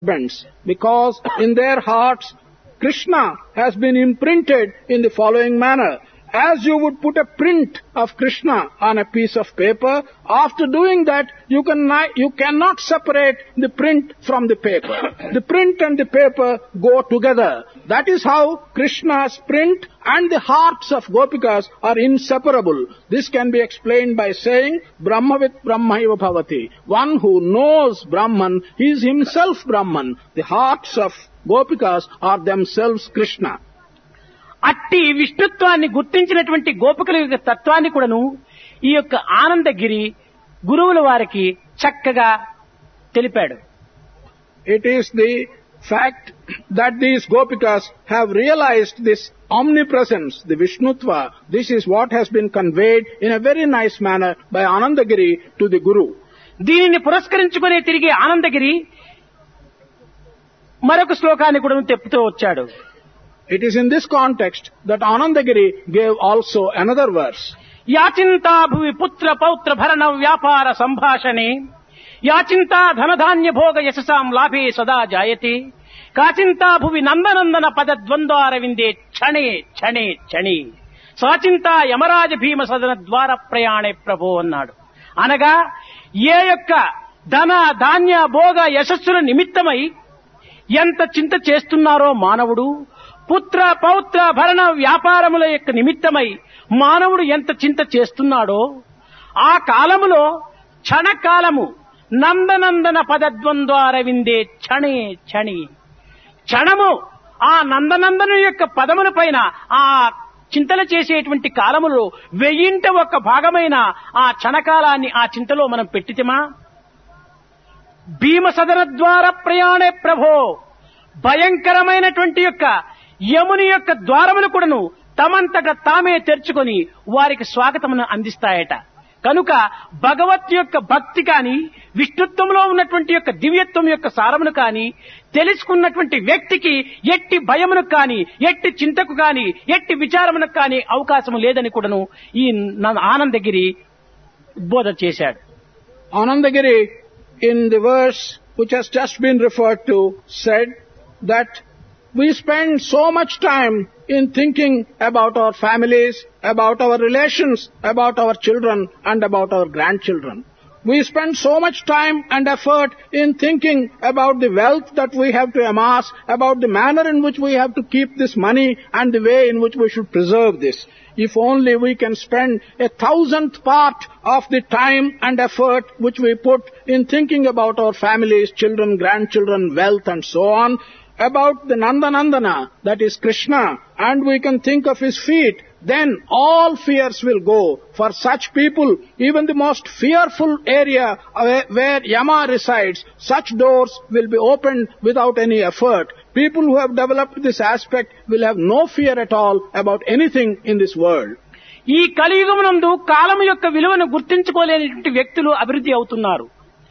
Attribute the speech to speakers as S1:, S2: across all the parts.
S1: husbands, because in their hearts Krishna has been imprinted in the following manner. As you would put a print of Krishna on a piece of paper, after doing that, you cannot separate the print from the paper. The print and the paper go together. That is how Krishna's print and the hearts of Gopikas are inseparable. This can be explained by saying, Brahmavit Brahmaiva Bhavati. One who knows Brahman, he is himself Brahman. The hearts of Gopikas are themselves Krishna.
S2: అట్టి విష్ణుత్వాన్ని గుర్తించినటువంటి గోపికల యొక్క తత్వాన్ని కూడాను ఈ యొక్క ఆనందగిరి గురువుల వారికి చక్కగా తెలిపాడు.
S1: It is the fact that these Gopikas have realized this omnipresence, the Vishnutva. This is what has been conveyed in a very nice manner by Anandagiri to the Guru.
S2: దీనిని పురస్కరించుకునే తిరిగి ఆనందగిరి మరొక శ్లోకాన్ని కూడా తెప్పుతూ వచ్చాడు.
S1: It is in this context that Anandagiri gave also another verse.
S2: యాచింతా భువి పుత్ర పౌత్ర భరణ వ్యాపార సంభాషణే యాచింతా ధనధాన్య భోగ యశసాం లాభే సదా జాయతే కాచింతా భువి నందనందన పద ద్వంద్వారవిందే క్షణే క్షణే క్షణి సాచింతా యమరాజ భీమ సదన ద్వార ప్రయాణే ప్రభో అన్నాడు. అనగా ఏ యొక్క ధన ధాన్య భోగ యశస్సుల నిమిత్తమై ఎంత చింత చేస్తున్నారో మానవుడు, పుత్ర పౌత్ర భరణ వ్యాపారముల యొక్క నిమిత్తమై మానవుడు ఎంత చింత చేస్తున్నాడో, ఆ కాలములో క్షణకాలము నందనందన పదద్వంద్వారవిందే క్షణే క్షణి క్షణము ఆ నందనందను యొక్క పదముల పైన ఆ చింతలు చేసేటువంటి కాలములో 1000వ భాగమైన ఆ క్షణకాలాన్ని ఆ చింతలో మనం పెట్టితమా? భీమ సదన ద్వార ప్రయాణే ప్రభో, భయంకరమైనటువంటి యొక్క యముని యొక్క ద్వారములు కూడాను తమంతట తామే తెరుచుకొని వారికి స్వాగతమును అందిస్తాయట. కనుక భగవత్ యొక్క భక్తి కాని, విష్ణుత్వంలో ఉన్నటువంటి యొక్క దివ్యత్వం యొక్క సారమును కాని తెలుసుకున్నటువంటి వ్యక్తికి ఎట్టి భయమునకు కాని, ఎట్టి చింతకు కాని, ఎట్టి విచారమునకు కాని అవకాశం లేదని కూడాను ఈ ఆనందగిరి ఉద్బోధ చేశాడు.
S1: Anandagiri, in the verse which has just been referred to, said that we spend so much time in thinking about our families, about our relations, about our children and about our grandchildren. We spend so much time and effort in thinking about the wealth that we have to amass, about the manner in which we have to keep this money and the way in which we should preserve this. If only we can spend 1,000th part of the time and effort which we put in thinking about our families, children, grandchildren, wealth and so on, about the Nandanandana, that is Krishna, and we can think of his feet, then all fears will go. For such people, even the most fearful area where Yama resides, such doors will be opened without any effort. People who have developed this aspect will have no fear at all about anything in this world.
S2: ఈ కలియుగమునందు కాలము యొక్క విలువను గుర్తించుకోలేనటువంటి వ్యక్తులు అభివృద్ధి అవుతున్నారు.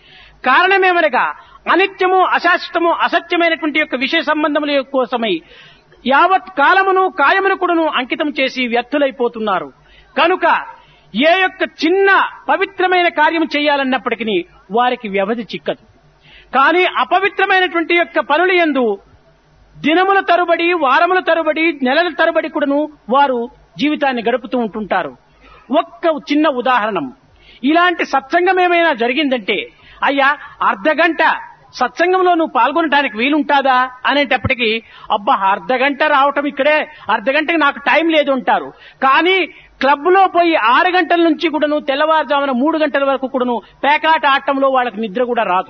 S2: కారణమేమనగా అనిత్యము, అశాశ్వతము, అసత్యమైనటువంటి యొక్క విషయ సంబంధముల కోసమై యావత్ కాలమును కాయమును కూడాను అంకితం చేసి వ్యర్థులైపోతున్నారు. కనుక ఏ యొక్క చిన్న పవిత్రమైన కార్యం చేయాలన్నప్పటికీ వారికి వ్యవధి చిక్కదు. కానీ అపవిత్రమైనటువంటి యొక్క పనులు యందు దినముల తరబడి, వారముల తరబడి, నెలల తరబడి కూడాను వారు జీవితాన్ని గడుపుతూ ఉంటుంటారు. ఒక్క చిన్న ఉదాహరణం, ఇలాంటి సత్సంగం ఏమైనా జరిగిందంటే, అయ్యా అర్ధగంట సత్సంగంలో నువ్వు పాల్గొనడానికి వీలుంటాదా అనేటప్పటికీ, అబ్బా అర్ధగంట రావటం ఇక్కడే, అర్ధగంటకి నాకు టైం లేదు అంటారు. కానీ క్లబ్ లో పోయి 6 గంటల నుంచి కూడాను తెల్లవారుజామున 3 గంటల వరకు కూడాను పేకాట ఆటంలో వాళ్ళకి నిద్ర కూడా రాదు.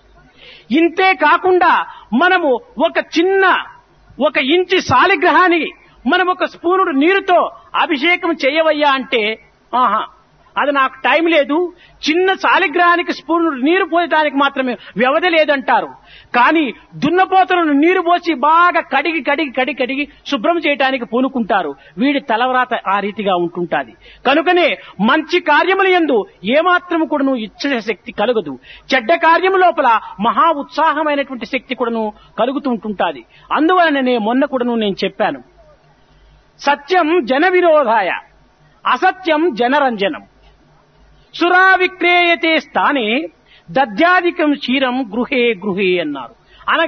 S2: ఇంతే కాకుండా మనము ఒక ఇంచి శాలిగ్రహానికి మనం ఒక స్పూనుడు నీరుతో అభిషేకం చేయవయ్యా అంటే, ఆహా అది నాకు టైం లేదు, చిన్న శాలిగ్రహానికి స్పూనుడు నీరు పోయడానికి మాత్రమే వ్యవధి లేదంటారు. కానీ దున్నపోతలను నీరు పోసి బాగా కడిగి శుభ్రం చేయడానికి పూనుకుంటారు. వీడి తలవ్రాత ఆ రీతిగా ఉంటుంటాది. కనుకనే మంచి కార్యముల యందు ఏమాత్రము కూడాను ఇచ్చే శక్తి కలుగదు. చెడ్డ కార్యము లోపల మహా ఉత్సాహమైనటువంటి శక్తి కూడాను కలుగుతూ ఉంటుంటాది. అందువలననే మొన్న కూడాను నేను చెప్పాను, సత్యం జన విరోధాయ, అసత్యం జనరంజనం. సురా విక్రేయతే స్థానే దద్యాదికం క్షీరం గృహే అన్నారు.